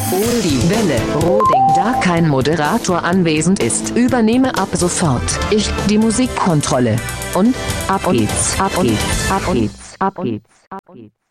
Oder die Welle. Roding. Da kein Moderator anwesend ist, übernehme ab sofort ich die Musikkontrolle. Und ab geht's, ab geht's, ab geht's, ab geht's, ab geht's.